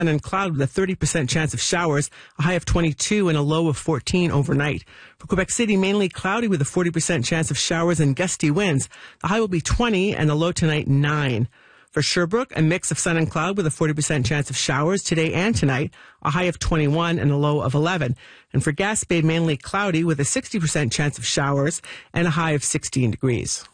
and cloud with a 30% chance of showers, a high of 22 and a low of 14 overnight. For Quebec City, mainly cloudy with a 40% chance of showers and gusty winds. The high will be 20 and the low tonight 9. For Sherbrooke, a mix of sun and cloud with a 40% chance of showers today and tonight, a high of 21 and a low of 11. And for Gaspé, mainly cloudy with a 60% chance of showers and a high of 16 degrees.